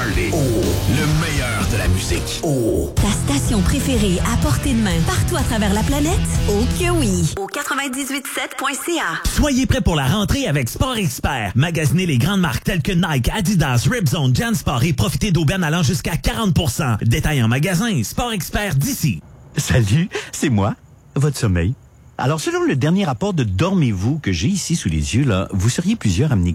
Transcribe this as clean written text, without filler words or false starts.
Party. Le meilleur de la musique. Ta station préférée à portée de main partout à travers la planète? Oh que oui! Au 98.7.ca. Soyez prêts pour la rentrée avec Sport Expert. Magasinez les grandes marques telles que Nike, Adidas, Ripzone, JanSport et profitez d'aubaines allant jusqu'à 40%. Détail en magasin, Sport Expert d'ici. Salut, c'est moi, votre sommeil. Alors, selon le dernier rapport de Dormez-vous que j'ai ici sous les yeux, là, vous seriez plusieurs à me négliger.